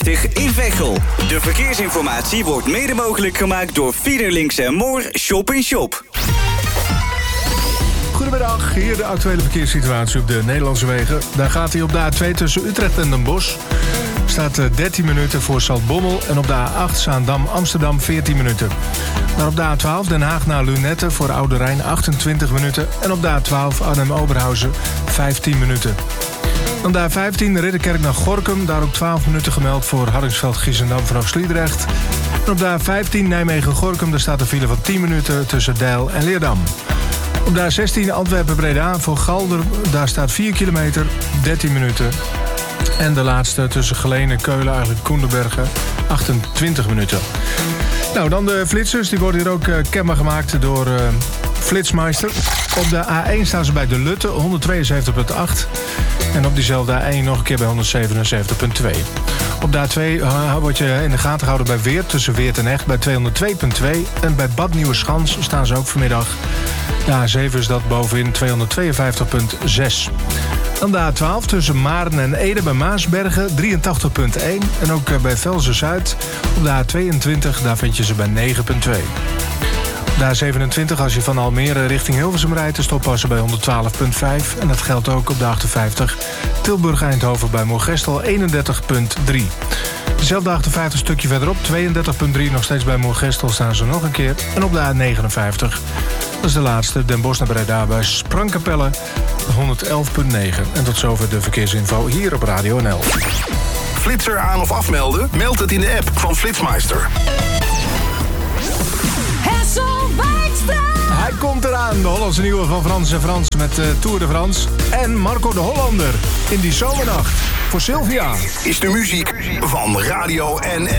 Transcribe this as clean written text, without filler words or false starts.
in Veghel. De verkeersinformatie wordt mede mogelijk gemaakt door Fiederlinks & Moor Shop in Shop. Goedemiddag, hier de actuele verkeerssituatie op de Nederlandse wegen. Daar gaat hij op de A2 tussen Utrecht en Den Bosch. Staat 13 minuten voor Zaltbommel. En op de A8 Zaandam-Amsterdam 14 minuten. Dan op de A12 Den Haag naar Lunette voor Oude Rijn 28 minuten. En op de A12 Arnhem-Oberhausen 15 minuten. Dan de A15 Ridderkerk naar Gorinchem. Daar ook 12 minuten gemeld voor Hardingsveld-Giessendam vanaf Sliedrecht. En op de A15 Nijmegen-Gorinchem. Daar staat een file van 10 minuten tussen Deil en Leerdam. Op de A16 Antwerpen-Breda voor Galder. Daar staat 4 kilometer, 13 minuten. En de laatste tussen Geleen en Keulen, eigenlijk Koendenbergen, 28 minuten. Nou, dan de flitsers. Die worden hier ook kenbaar gemaakt door Flitsmeister. Op de A1 staan ze bij De Lutte, 172,8. En op diezelfde A1 nog een keer bij 177,2. Op de A2 word je in de gaten gehouden bij Weert, tussen Weert en Echt, bij 202,2. En bij Bad Nieuweschans staan ze ook vanmiddag. De A7 is dat bovenin 252,6. Dan de A12 tussen Maarn en Ede bij Maasbergen 83,1. En ook bij Velzen-Zuid op de A22, daar vind je ze bij 9,2. De A27, als je van Almere richting Hilversum rijdt, is oppassen bij 112,5. En dat geldt ook op de 58 Tilburg-Eindhoven bij Moergestel 31,3. Dezelfde 58 stukje verderop, 32,3. Nog steeds bij Moergestel staan ze nog een keer. En op de A59, dat is de laatste, Den Bosch naar Breda bij Sprangkapelle 111,9. En tot zover de verkeersinfo hier op Radio NL. Flitser aan of afmelden? Meld het in de app van Flitsmeister. Hij komt eraan, de Hollandse nieuwe van Frans en Frans met Tour de France. En Marco de Hollander in die zomernacht voor Sylvia. Is de muziek van Radio NL.